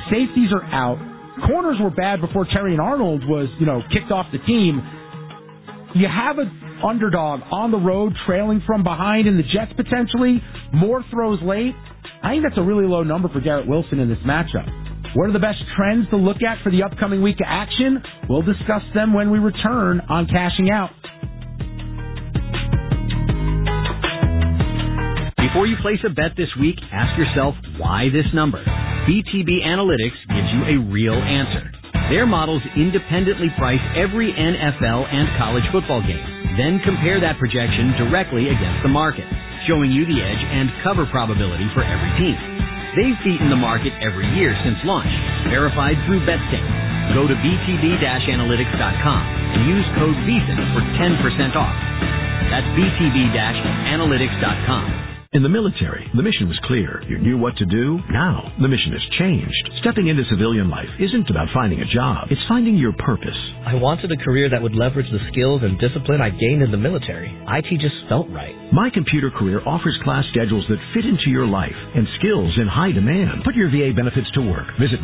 Safeties are out. Corners were bad before Terrion Arnold was, kicked off the team. You have an underdog on the road trailing from behind in the Jets potentially. More throws late. I think that's a really low number for Garrett Wilson in this matchup. What are the best trends to look at for the upcoming week of action? We'll discuss them when we return on Cashing Out. Before you place a bet this week, ask yourself, why this number? BTB Analytics gives you a real answer. Their models independently price every NFL and college football game, then compare that projection directly against the market, showing you the edge and cover probability for every team. They've beaten the market every year since launch, verified through BetStamp. Go to btb-analytics.com and use code VEASAN for 10% off. That's btb-analytics.com. In the military, the mission was clear. You knew what to do. Now, the mission has changed. Stepping into civilian life isn't about finding a job. It's finding your purpose. I wanted a career that would leverage the skills and discipline I gained in the military. IT just felt right. My Computer Career offers class schedules that fit into your life and skills in high demand. Put your VA benefits to work. Visit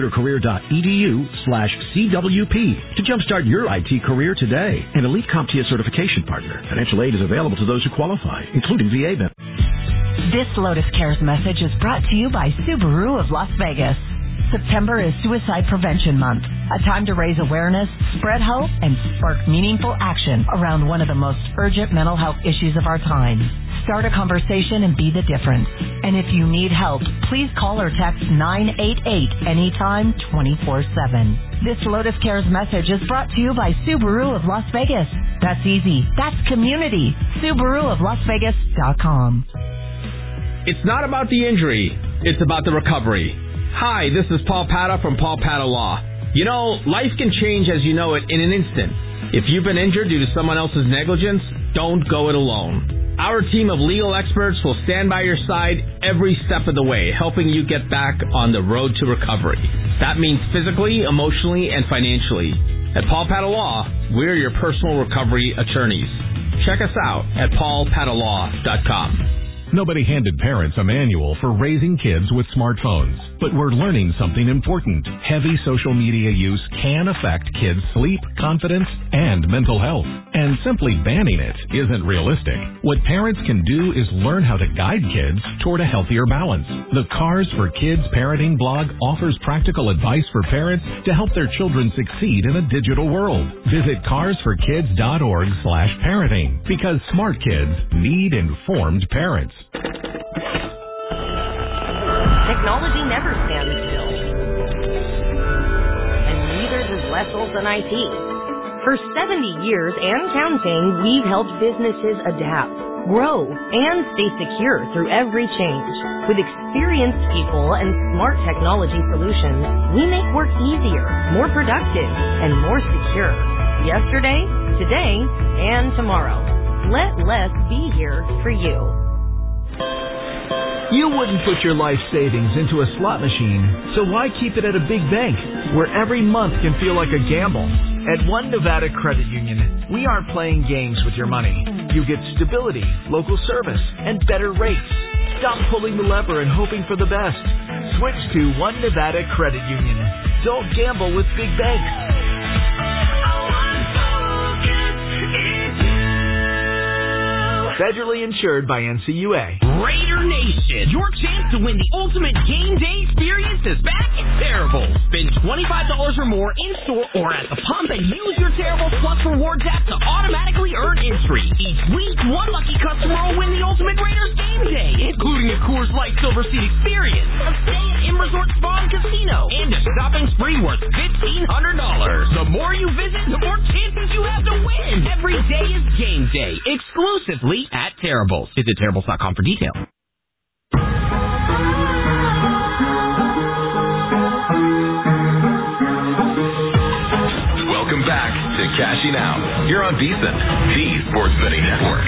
mycomputercareer.edu/CWP to jumpstart your IT career today. An elite CompTIA certification partner. Financial aid is available to those who qualify, including VA benefits. This Lotus Cares message is brought to you by Subaru of Las Vegas. September is Suicide Prevention Month, a time to raise awareness, spread hope, and spark meaningful action around one of the most urgent mental health issues of our time. Start a conversation and be the difference. And if you need help, please call or text 988 anytime, 24/7. This Lotus Cares message is brought to you by Subaru of Las Vegas. That's easy. That's community. SubaruofLasVegas.com. It's not about the injury. It's about the recovery. Hi, this is Paul Pata from Paul Pata Law. You know, life can change as you know it in an instant. If you've been injured due to someone else's negligence, don't go it alone. Our team of legal experts will stand by your side every step of the way, helping you get back on the road to recovery. That means physically, emotionally, and financially. At Paul Pata Law, we're your personal recovery attorneys. Check us out at paulpatalaw.com. Nobody handed parents a manual for raising kids with smartphones. But we're learning something important. Heavy social media use can affect kids' sleep, confidence, and mental health. And simply banning it isn't realistic. What parents can do is learn how to guide kids toward a healthier balance. The Cars for Kids parenting blog offers practical advice for parents to help their children succeed in a digital world. Visit carsforkids.org/parenting because smart kids need informed parents. Technology never stands still. And neither does Wessels and IT. For 70 years and counting, we've helped businesses adapt, grow, and stay secure through every change. With experienced people and smart technology solutions, we make work easier, more productive, and more secure. Yesterday, today, and tomorrow. Let less be here for you. You wouldn't put your life savings into a slot machine, so why keep it at a big bank where every month can feel like a gamble? At One Nevada Credit Union, we aren't playing games with your money. You get stability, local service, and better rates. Stop pulling the lever and hoping for the best. Switch to One Nevada Credit Union. Don't gamble with big banks. Federally insured by NCUA. Raider Nation, your chance to win the ultimate game day experience is back at Terrible. Spend $25 or more in store or at the pump and use your Terrible Plus Rewards app to automatically earn entry. Each week, one lucky customer will win the ultimate Raiders game day, including a Coors Light Silver Seat experience, a stay at M Resort Spa and Casino, and a shopping spree worth $1,500. The more you visit, the more chances you have to win. Every day is game day, exclusively at Terribles. Visit Terribles.com for details. Welcome back to Cashing Out. You're on VEASAN, the Sports Betting Network.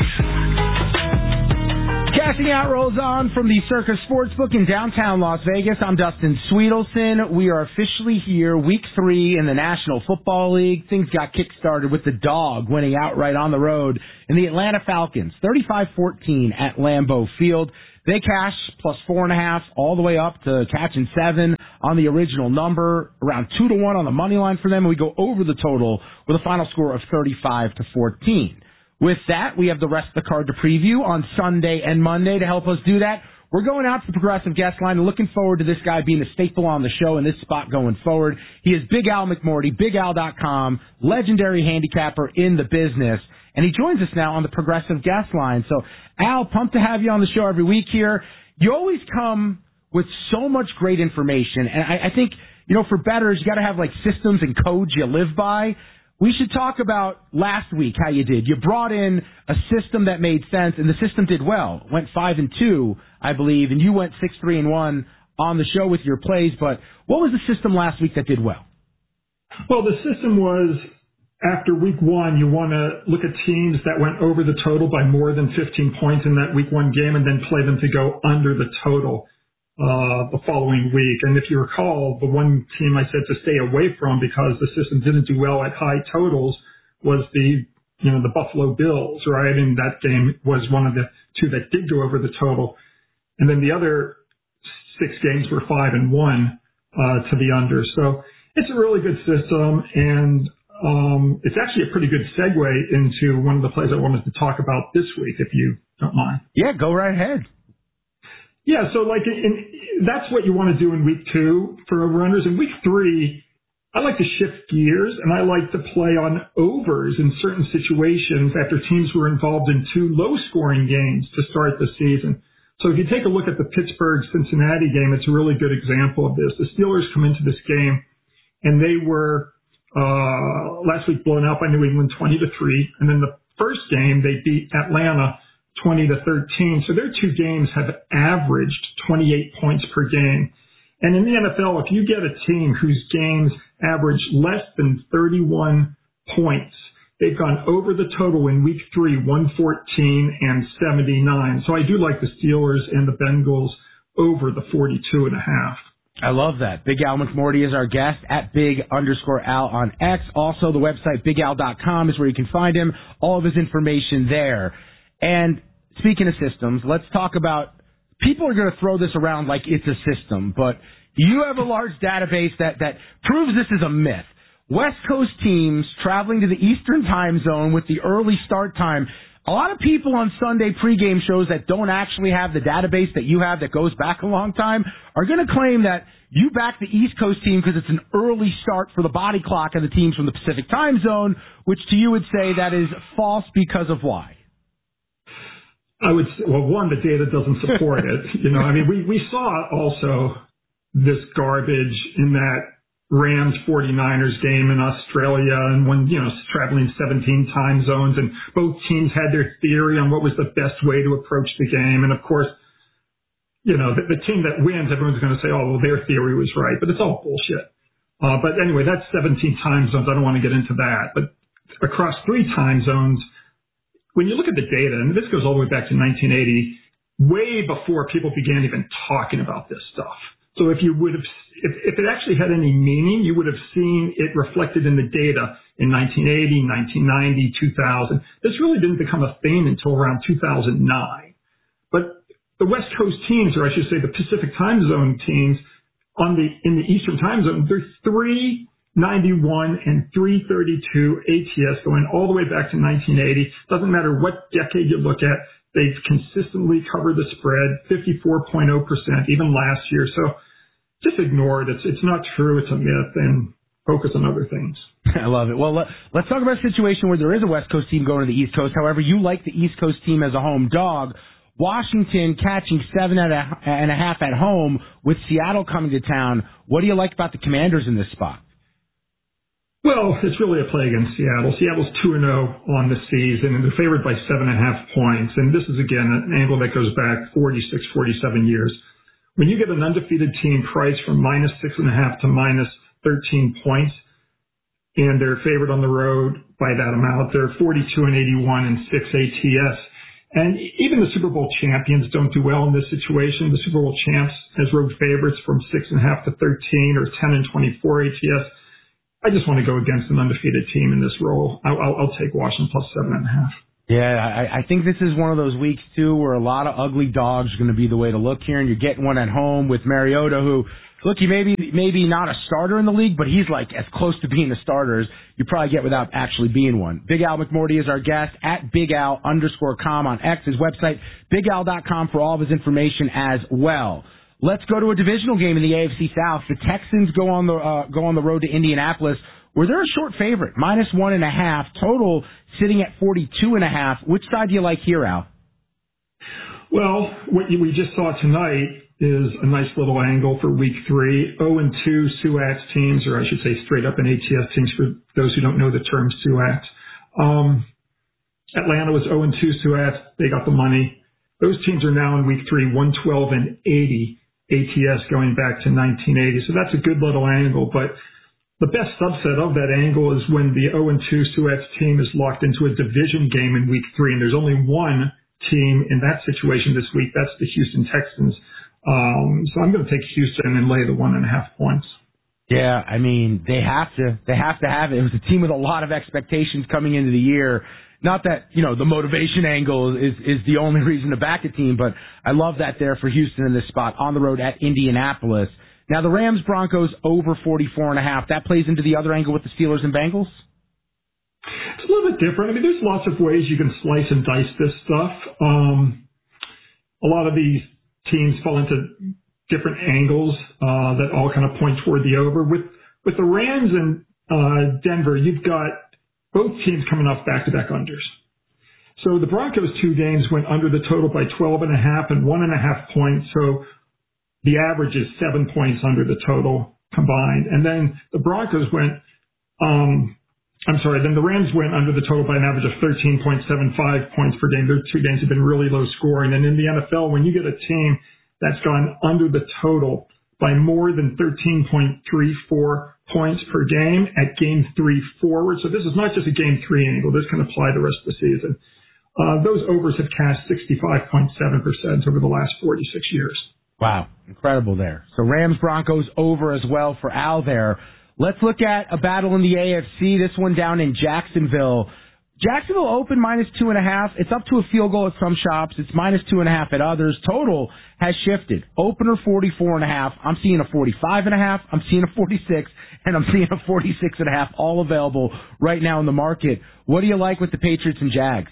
Cashing Out rolls on from the Circus Sportsbook in downtown Las Vegas. I'm Dustin Sweetelson. We are officially here, Week 3 in the National Football League. Things got kick-started with the Dog winning outright on the road in the Atlanta Falcons, 35-14 at Lambeau Field. They cash plus 4.5 all the way up to catching 7 on the original number, around 2-1 on the money line for them, and we go over the total with a final score of 35-14. With that, we have the rest of the card to preview on Sunday and Monday. To help us do that, we're going out to the Progressive Guest Line and looking forward to this guy being a staple on the show in this spot going forward. He is Big Al McMorty, BigAl.com, legendary handicapper in the business, and he joins us now on the Progressive Guest Line. So, Al, pumped to have you on the show every week here. You always come with so much great information, and I think, for bettors, you got to have like systems and codes you live by. We should talk about last week how you did. You brought in a system that made sense, and the system did well. Went 5-2, I believe, and you went 6-3-1 on the show with your plays. But what was the system last week that did well? Well, the system was after week 1, you want to look at teams that went over the total by more than 15 points in that week 1 game and then play them to go under the total the following week. And if you recall, the one team I said to stay away from because the system didn't do well at high totals was the Buffalo Bills, right? And that game was one of the 2 that did go over the total. And then the other 6 games were 5-1 to the under. So it's a really good system, and it's actually a pretty good segue into one of the plays I wanted to talk about this week, if you don't mind. Yeah, go right ahead. Yeah, so that's what you want to do in week 2 for over-unders. In week 3, I like to shift gears, and I like to play on overs in certain situations after teams were involved in 2 low-scoring games to start the season. So if you take a look at the Pittsburgh-Cincinnati game, it's a really good example of this. The Steelers come into this game, and they were last week blown out by New England 20-3, and then the first game they beat Atlanta 20-13. So their 2 games have averaged 28 points per game. And in the NFL, if you get a team whose games average less than 31 points, they've gone over the total in week 3, 114 and 79. So I do like the Steelers and the Bengals over the 42.5. I love that. Big Al McMorty is our guest at Big_Al on X. Also, the website BigAl.com is where you can find him. All of his information there. And speaking of systems, let's talk about, people are going to throw this around like it's a system, but you have a large database that proves this is a myth. West Coast teams traveling to the Eastern time zone with the early start time. A lot of people on Sunday pregame shows that don't actually have the database that you have that goes back a long time are going to claim that you back the East Coast team because it's an early start for the body clock of the teams from the Pacific time zone, which to you would say that is false because of why? I would say, well, one, the data doesn't support it. We saw also this garbage in that Rams 49ers game in Australia, and when, traveling 17 time zones, and both teams had their theory on what was the best way to approach the game. And of course, the team that wins, everyone's going to say, oh, well, their theory was right, but it's all bullshit. But anyway, that's 17 time zones. I don't want to get into that, but across 3 time zones, when you look at the data, and this goes all the way back to 1980, way before people began even talking about this stuff. So if it actually had any meaning, you would have seen it reflected in the data in 1980, 1990, 2000. This really didn't become a thing until around 2009. But the West Coast teams, or I should say the Pacific time zone teams, in the Eastern time zone, they're 391 and 332 ATS going all the way back to 1980. Doesn't matter what decade you look at, they've consistently covered the spread, 54.0%, even last year. So just ignore it. It's not true. It's a myth, and focus on other things. I love it. Well, let's talk about a situation where there is a West Coast team going to the East Coast. However, you like the East Coast team as a home dog. Washington catching 7.5 at home with Seattle coming to town. What do you like about the Commanders in this spot? Well, it's really a play against Seattle. Seattle's 2-0 on the season, and they're favored by 7.5 points. And this is, again, an angle that goes back 46, 47 years. When you get an undefeated team priced from -6.5 to -13 points, and they're favored on the road by that amount, they're 42 and 81 and 6 ATS. And even the Super Bowl champions don't do well in this situation. The Super Bowl champs as road favorites from 6.5 to 13 or 10 and 24 ATS. I just want to go against an undefeated team in this role. I'll take Washington plus 7.5. Yeah, I think this is one of those weeks, too, where a lot of ugly dogs are going to be the way to look here, and you're getting one at home with Mariota, who, look, he maybe not a starter in the league, but he's like as close to being a starter as you probably get without actually being one. Big Al McMorty is our guest at BigAl_com on X, his website, BigAl.com for all of his information as well. Let's go to a divisional game in the AFC South. The Texans go on the road to Indianapolis, where they're a short favorite, -1.5, total sitting at 42.5. Which side do you like here, Al? Well, what we just saw tonight is a nice little angle for Week 3. 0-2 SUAT teams, or I should say straight up an ATS teams for those who don't know the term SUAT. Atlanta was 0-2 SUAT. They got the money. Those teams are now in Week 3, 112-80 ATS going back to 1980. So that's a good little angle, but the best subset of that angle is when the 0-2 SUAT team is locked into a division game in Week 3, and there's only one team in that situation this week. That's the Houston Texans. So I'm going to take Houston and lay the 1.5 points. Yeah, I mean, they have to have it. It was a team with a lot of expectations coming into the year. Not that, the motivation angle is the only reason to back a team, but I love that there for Houston in this spot on the road at Indianapolis. Now, the Rams-Broncos over 44.5. That plays into the other angle with the Steelers and Bengals? It's a little bit different. I mean, there's lots of ways you can slice and dice this stuff. A lot of these teams fall into different angles that all kind of point toward the over. With the Rams and Denver, you've got both teams coming off back-to-back unders. So the Broncos 2 games went under the total by 12.5 and 1.5 points. So the average is 7 points under the total combined. And then the Broncos then the Rams went under the total by an average of 13.75 points per game. Their 2 games have been really low scoring. And in the NFL, when you get a team that's gone under the total by more than 13.34 points per game at game 3 forward, so this is not just a game 3 angle. This can apply the rest of the season. Those overs have cast 65.7% over the last 46 years. Wow, incredible there. So Rams-Broncos over as well for Al there. Let's look at a battle in the AFC, this one down in Jacksonville. Jacksonville open -2.5. It's up to a field goal at some shops. It's -2.5 at others. Total has shifted. Opener 44.5. I'm seeing a 45.5. I'm seeing a 46, and I'm seeing a 46.5. All available right now in the market. What do you like with the Patriots and Jags?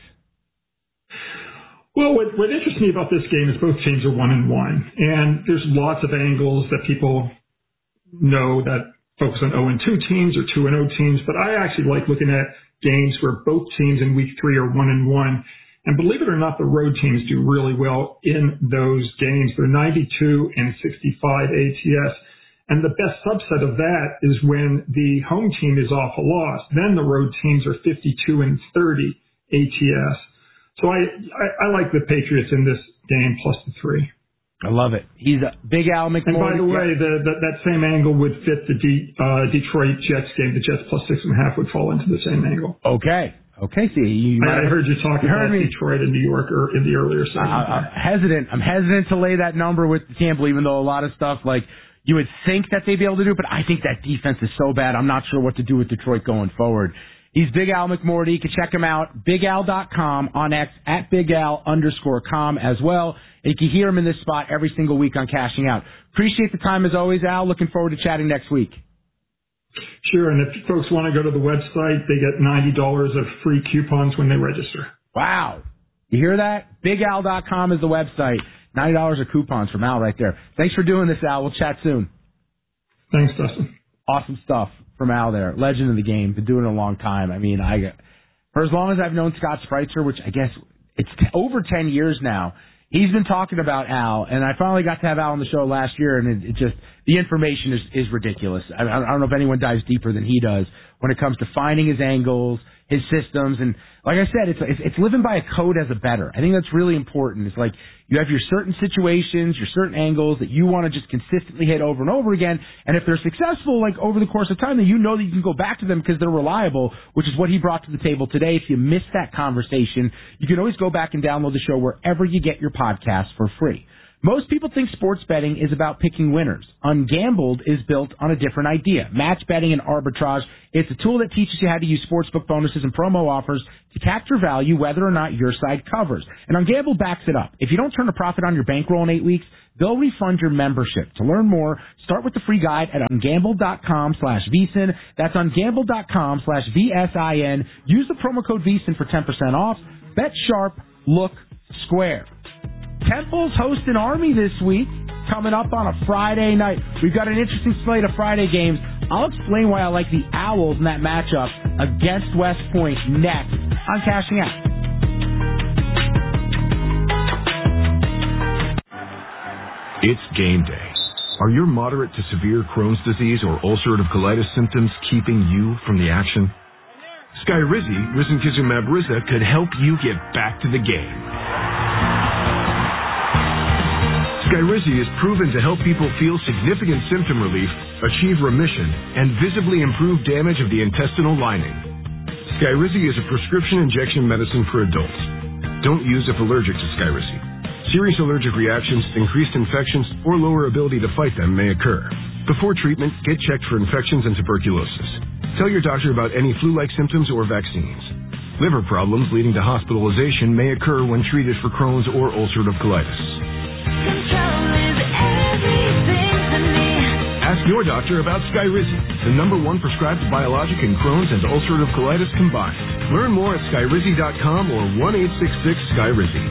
Well, what interests me about this game is both teams are 1-1, and there's lots of angles that people know that focus on 0-2 teams or 2-0 teams, but I actually like looking at games where both teams in Week 3 are 1-1. And believe it or not, the road teams do really well in those games. They're 92 and 65 ATS. And the best subset of that is when the home team is off a loss. Then the road teams are 52 and 30 ATS. So I like the Patriots in this game plus the 3. I love it. He's a Big Al McMorty. And by the way, that same angle would fit the Detroit Jets game. The Jets plus 6.5 would fall into the same angle. Okay. See, I heard you talking about Detroit and New York in the earlier segment. I'm hesitant to lay that number with Campbell, even though a lot of stuff like you would think that they'd be able to do, but I think that defense is so bad. I'm not sure what to do with Detroit going forward. He's Big Al McMorty. You can check him out, BigAl.com, on X, at BigAl_com as well. And you can hear him in this spot every single week on Cashing Out. Appreciate the time as always, Al. Looking forward to chatting next week. Sure, and if folks want to go to the website, they get $90 of free coupons when they register. Wow. You hear that? BigAl.com is the website. $90 of coupons from Al right there. Thanks for doing this, Al. We'll chat soon. Thanks, Dustin. Awesome stuff from Al there. Legend of the game. Been doing it a long time. I mean, for as long as I've known Scott Spreitzer, which I guess it's over 10 years now, he's been talking about Al, and I finally got to have Al on the show last year, and it just, the information is ridiculous. I don't know if anyone dives deeper than he does when it comes to finding his angles, his systems, and like I said, it's living by a code as a bettor. I think that's really important. It's like you have your certain situations, your certain angles that you want to just consistently hit over and over again, and if they're successful, like over the course of time, then you know that you can go back to them because they're reliable, which is what he brought to the table today. If you missed that conversation, you can always go back and download the show wherever you get your podcasts for free. Most people think sports betting is about picking winners. Ungambled is built on a different idea. Match betting and arbitrage, it's a tool that teaches you how to use sportsbook bonuses and promo offers to capture value whether or not your side covers. And Ungambled backs it up. If you don't turn a profit on your bankroll in 8 weeks, they'll refund your membership. To learn more, start with the free guide at ungambled.com/VSiN. That's ungambled.com/VSIN. Use the promo code VSiN for 10% off. Bet sharp, look square. Temple's hosting Army this week, coming up on a Friday night. We've got an interesting slate of Friday games. I'll explain why I like the Owls in that matchup against West Point next on Cashing Out. It's game day. Are your moderate to severe Crohn's disease or ulcerative colitis symptoms keeping you from the action? Skyrizi, risankizumab Riza, could help you get back to the game. Skyrizi is proven to help people feel significant symptom relief, achieve remission, and visibly improve damage of the intestinal lining. Skyrizi is a prescription injection medicine for adults. Don't use if allergic to Skyrizi. Serious allergic reactions, increased infections, or lower ability to fight them may occur. Before treatment, get checked for infections and tuberculosis. Tell your doctor about any flu-like symptoms or vaccines. Liver problems leading to hospitalization may occur when treated for Crohn's or ulcerative colitis. Ask your doctor about Skyrizi, the #1 prescribed biologic in Crohn's and ulcerative colitis combined. Learn more at skyrizi.com or 1-866-SKYRIZI.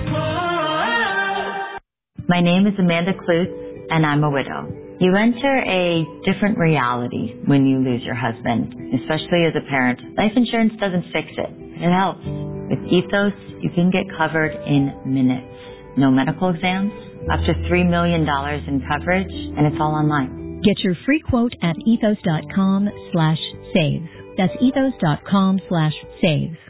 My name is Amanda Klutz, and I'm a widow. You enter a different reality when you lose your husband, especially as a parent. Life insurance doesn't fix it. It helps. With Ethos, you can get covered in minutes. No medical exams, up to $3 million in coverage, and it's all online. Get your free quote at ethos.com/save. That's ethos.com/save.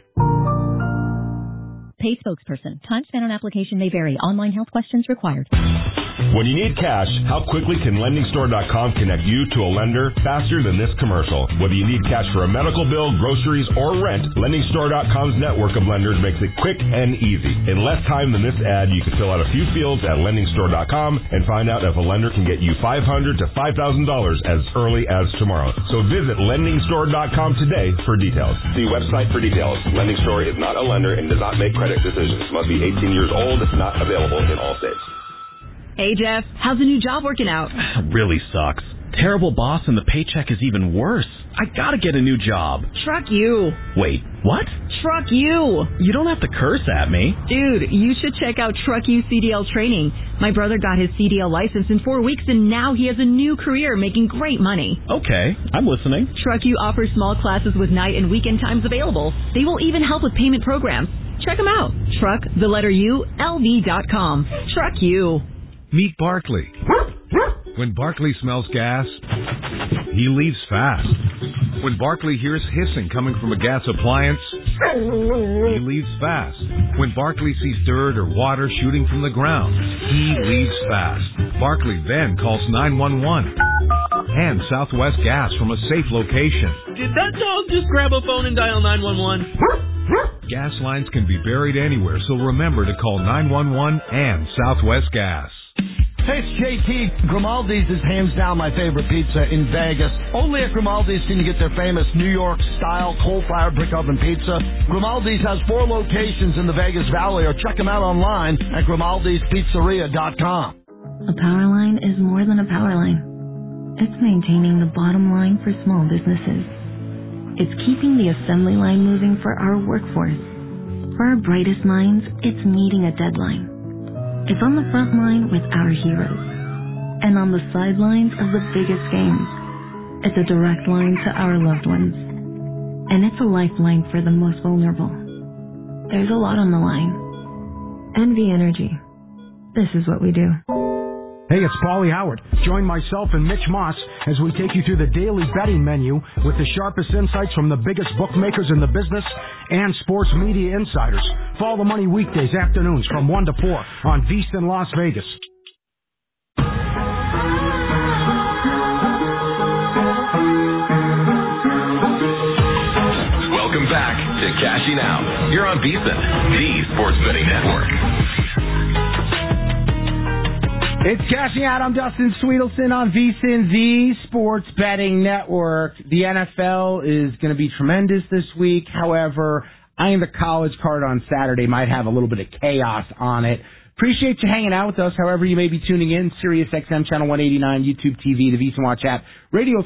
Paid spokesperson. Time spent on application may vary. Online health questions required. When you need cash, how quickly can LendingStore.com connect you to a lender faster than this commercial? Whether you need cash for a medical bill, groceries, or rent, LendingStore.com's network of lenders makes it quick and easy. In less time than this ad, you can fill out a few fields at LendingStore.com and find out if a lender can get you $500 to $5,000 as early as tomorrow. So visit LendingStore.com today for details. See website for details. LendingStore is not a lender and does not make credit decisions. Must be 18 years old. Not available in all states. Hey, Jeff, how's the new job working out? Really sucks. Terrible boss and the paycheck is even worse. I gotta get a new job. Truck you. Wait, what? Truck you. You don't have to curse at me. Dude, you should check out Truck You CDL training. My brother got his CDL license in 4 weeks and now he has a new career making great money. Okay, I'm listening. Truck You offers small classes with night and weekend times available. They will even help with payment programs. Check them out. Truck, the letter U, LV.com. Truck You. Meet Barkley. When Barkley smells gas, he leaves fast. When Barkley hears hissing coming from a gas appliance, he leaves fast. When Barkley sees dirt or water shooting from the ground, he leaves fast. Barkley then calls 911 and Southwest Gas from a safe location. Did that dog just grab a phone and dial 911? Gas lines can be buried anywhere, so remember to call 911 and Southwest Gas. Hey, it's JT. Grimaldi's is hands down my favorite pizza in Vegas. Only at Grimaldi's can you get their famous New York-style coal-fired brick oven pizza. Grimaldi's has 4 locations in the Vegas Valley, or check them out online at Grimaldi'sPizzeria.com. A power line is more than a power line. It's maintaining the bottom line for small businesses. It's keeping the assembly line moving for our workforce. For our brightest minds, it's meeting a deadline. It's on the front line with our heroes, and on the sidelines of the biggest games. It's a direct line to our loved ones, and it's a lifeline for the most vulnerable. There's a lot on the line. NV Energy. This is what we do. Hey, it's Paulie Howard. Join myself and Mitch Moss as we take you through the daily betting menu with the sharpest insights from the biggest bookmakers in the business and sports media insiders. Follow the money weekdays afternoons from 1 to 4 on VSiN Las Vegas. Welcome back to Cashing Out. You're on VSiN, the Sports Betting Network. It's Cashing Out. I'm Dustin Sweetelson on VSiN, the Sports Betting Network. The NFL is going to be tremendous this week. However, eyeing the college card on Saturday might have a little bit of chaos on it. Appreciate you hanging out with us. However, you may be tuning in, Sirius XM Channel 189, YouTube TV, the VSiN Watch app, radio